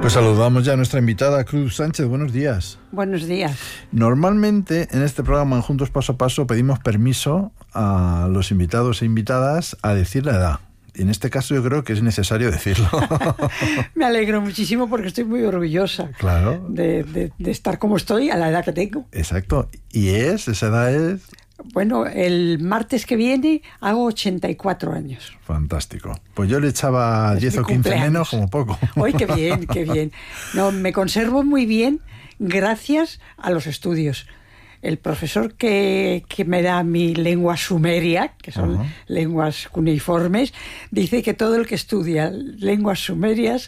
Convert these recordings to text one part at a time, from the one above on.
Pues saludamos ya a nuestra invitada, Cruz Sánchez. Buenos días. Buenos días. Normalmente en este programa en Juntos Paso a Paso pedimos permiso a los invitados e invitadas a decir la edad. Y en este caso yo creo que es necesario decirlo. Me alegro muchísimo porque estoy muy orgullosa, claro, de estar como estoy a la edad que tengo. Exacto. ¿Y esa edad es? Bueno, el martes que viene hago 84 años. Fantástico. Pues yo le echaba 10 o 15 menos como poco. ¡Ay, qué bien, qué bien! No, me conservo muy bien gracias a los estudios. El profesor que me da mi lengua sumeria, que son lenguas cuneiformes, dice que todo el que estudia lenguas sumerias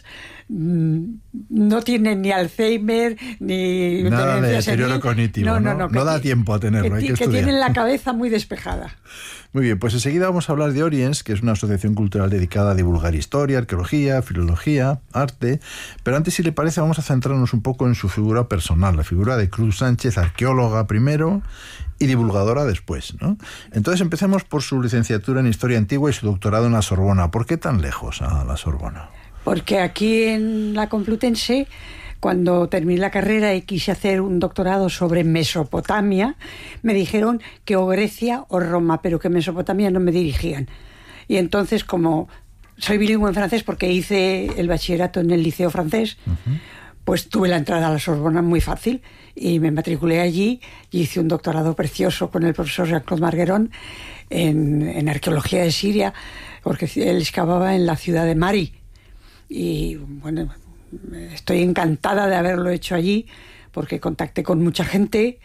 no tiene ni Alzheimer ni nada de deterioro cognitivo. No da tiempo a tenerlo, hay que estudiar. Que tienen la cabeza muy despejada. Muy bien, pues enseguida vamos a hablar de Oriens, que es una asociación cultural dedicada a divulgar historia, arqueología, filología, arte. Pero antes, si le parece, vamos a centrarnos un poco en su figura personal, la figura de Cruz Sánchez, arqueóloga primero y divulgadora después, ¿no? Entonces empecemos por su licenciatura en Historia Antigua y su doctorado en la Sorbona. ¿Por qué tan lejos a la Sorbona? Porque aquí en la Complutense, cuando terminé la carrera y quise hacer un doctorado sobre Mesopotamia, me dijeron que o Grecia o Roma, pero que Mesopotamia no me dirigían. Y entonces, como soy bilingüe en francés porque hice el bachillerato en el Liceo Francés, pues tuve la entrada a la Sorbona muy fácil y me matriculé allí y hice un doctorado precioso con el profesor Jean-Claude Margueron en arqueología de Siria, porque él excavaba en la ciudad de Mari. Y bueno, estoy encantada de haberlo hecho allí porque contacté con mucha gente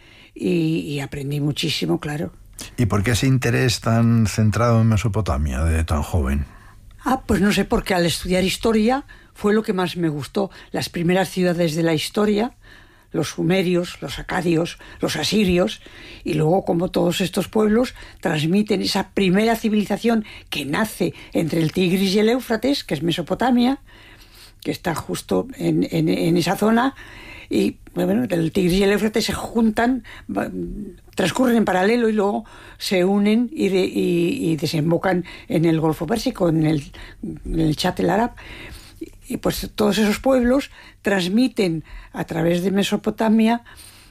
y aprendí muchísimo, claro. ¿Y por qué ese interés tan centrado en Mesopotamia de tan joven? Pues no sé, porque al estudiar historia fue lo que más me gustó. Las primeras ciudades de la historia, los sumerios, los acadios, los asirios, y luego como todos estos pueblos transmiten esa primera civilización que nace entre el Tigris y el Éufrates, que es Mesopotamia, que está justo en esa zona, y bueno, el Tigris y el Éufrates se juntan, transcurren en paralelo y luego se unen y desembocan en el Golfo Pérsico, en el Chat el Arab. Y pues todos esos pueblos transmiten a través de Mesopotamia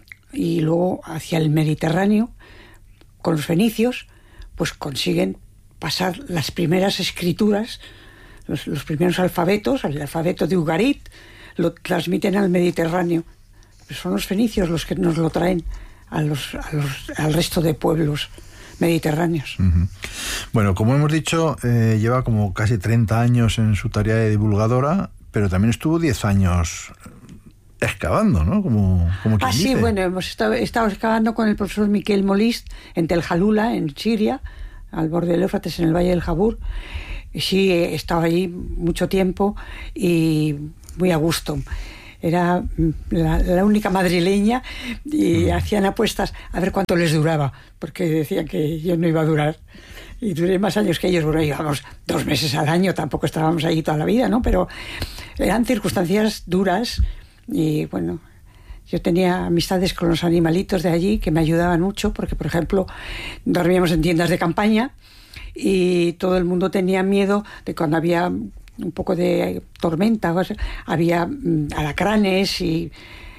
y luego hacia el Mediterráneo, con los fenicios, pues consiguen pasar las primeras escrituras, los primeros alfabetos, el alfabeto de Ugarit, lo transmiten al Mediterráneo. Son los fenicios los que nos lo traen al resto de pueblos mediterráneos. Bueno, como hemos dicho, lleva como casi 30 años en su tarea de divulgadora, pero también estuvo 10 años excavando, ¿no? Como quien dice. Sí, bueno, hemos estado excavando con el profesor Miquel Molist en Tel Halula, en Siria, al borde del Éufrates, en el Valle del Jabur. Sí, he estado ahí mucho tiempo y muy a gusto. Era la única madrileña y hacían apuestas a ver cuánto les duraba, porque decían que yo no iba a durar. Y duré más años que ellos. Bueno, íbamos 2 meses al año, tampoco estábamos ahí toda la vida, ¿no? Pero eran circunstancias duras y bueno, yo tenía amistades con los animalitos de allí que me ayudaban mucho, porque por ejemplo dormíamos en tiendas de campaña y todo el mundo tenía miedo de cuando había un poco de tormenta, había alacranes y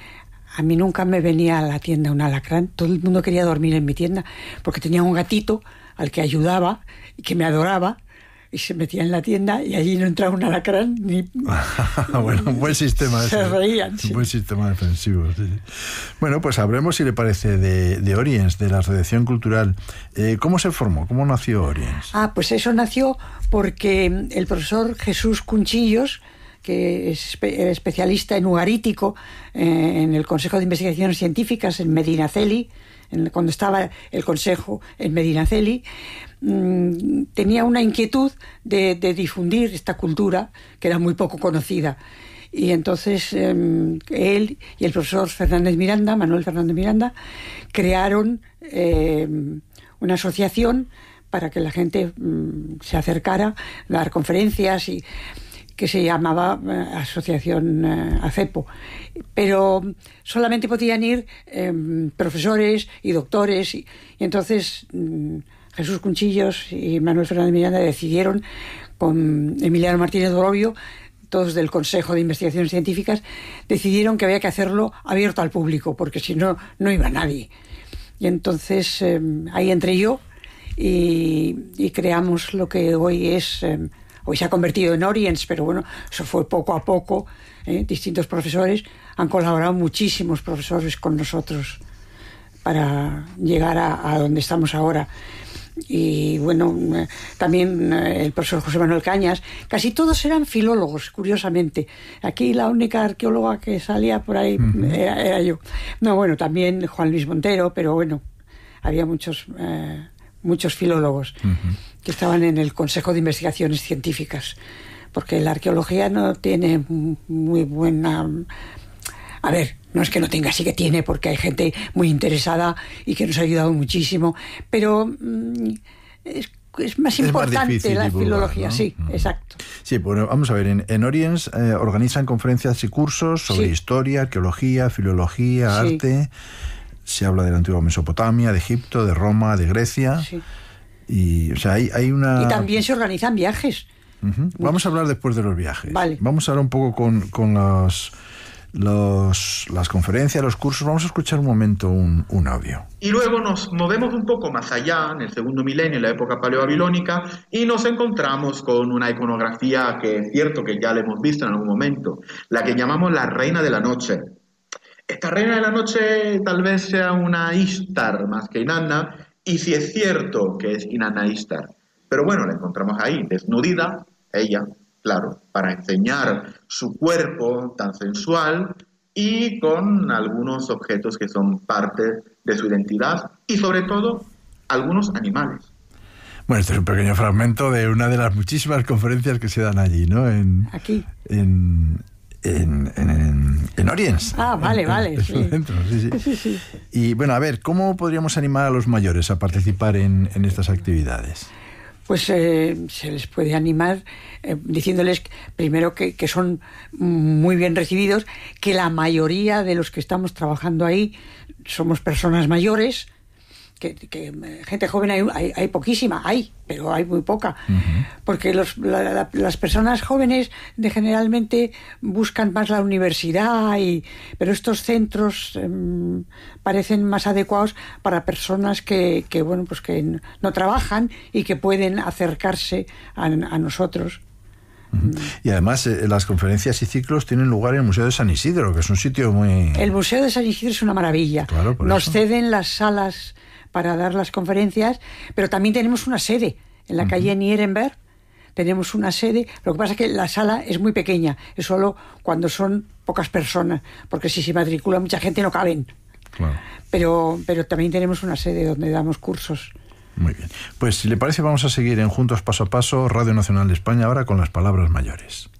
a mí nunca me venía a la tienda un alacrán. Todo el mundo quería dormir en mi tienda porque tenía un gatito al que ayudaba y que me adoraba y se metía en la tienda y allí no entraba un alacrán ni... Bueno, un buen sistema. Se reían. Un buen sistema defensivo, sí. Bueno, pues hablemos, si le parece, de Oriens, de la Asociación Cultural. ¿Cómo se formó? ¿Cómo nació Oriens? Pues eso nació porque el profesor Jesús Cunchillos, que es especialista en ugarítico en el Consejo de Investigaciones Científicas en Medinaceli, cuando estaba el Consejo en Medinaceli, tenía una inquietud de difundir esta cultura que era muy poco conocida. Y entonces él y el profesor Manuel Fernández Miranda, crearon una asociación para que la gente se acercara a dar conferencias y que se llamaba Asociación ACEPO, pero solamente podían ir profesores y doctores y entonces Jesús Cunchillos y Manuel Fernández Miranda decidieron con Emiliano Martínez Dorobio todos del Consejo de Investigaciones Científicas, decidieron que había que hacerlo abierto al público, porque si no, no iba nadie. Y entonces ahí entré yo y creamos lo que hoy es... hoy se ha convertido en Oriens, pero bueno, eso fue poco a poco. Distintos profesores han colaborado, muchísimos profesores con nosotros para llegar a donde estamos ahora. Y bueno, también el profesor José Manuel Cañas, casi todos eran filólogos, curiosamente. Aquí la única arqueóloga que salía por ahí era yo. No, bueno, también Juan Luis Montero, pero bueno, había muchos filólogos que estaban en el Consejo de Investigaciones Científicas, porque la arqueología no tiene muy buena... A ver, no es que no tenga, sí que tiene, porque hay gente muy interesada y que nos ha ayudado muchísimo, pero es más importante más la divulgar, filología, ¿no? Sí, exacto. Sí, bueno, vamos a ver, en Oriens organizan conferencias y cursos sobre historia, arqueología, filología, arte. Se habla de la antigua Mesopotamia, de Egipto, de Roma, de Grecia. Sí. Y, o sea, hay una... Y también se organizan viajes. Vamos a hablar después de los viajes. Vale. Vamos a hablar un poco con las conferencias, los cursos. Vamos a escuchar un momento un audio. Y luego nos movemos un poco más allá, en el segundo milenio, en la época paleobabilónica, y nos encontramos con una iconografía que es cierto que ya la hemos visto en algún momento, la que llamamos la Reina de la Noche. Esta Reina de la Noche tal vez sea una Ishtar más que Inanna, y si es cierto que es Inanna Ishtar. Pero bueno, la encontramos ahí, desnudida, ella, claro, para enseñar su cuerpo tan sensual y con algunos objetos que son parte de su identidad y sobre todo algunos animales. Bueno, este es un pequeño fragmento de una de las muchísimas conferencias que se dan allí, ¿no? Aquí. En Oriens. Ah, vale, vale. Sí. Centro, sí. Y bueno, a ver, ¿cómo podríamos animar a los mayores a participar en estas actividades? Pues se les puede animar diciéndoles primero que son muy bien recibidos, que la mayoría de los que estamos trabajando ahí somos personas mayores, que gente joven hay poquísima, pero hay muy poca, porque las personas jóvenes generalmente buscan más la universidad, pero estos centros parecen más adecuados para personas que bueno, pues que no trabajan y que pueden acercarse a nosotros. Y además las conferencias y ciclos tienen lugar en el Museo de San Isidro, que es un sitio muy... El Museo de San Isidro es una maravilla. Claro, nos ceden las salas para dar las conferencias, pero también tenemos una sede en la calle Nierenberg. Tenemos una sede, lo que pasa es que la sala es muy pequeña, es solo cuando son pocas personas, porque si se matricula mucha gente no caben. Claro. Pero también tenemos una sede donde damos cursos. Muy bien. Pues si le parece vamos a seguir en Juntos Paso a Paso, Radio Nacional de España, ahora con las palabras mayores.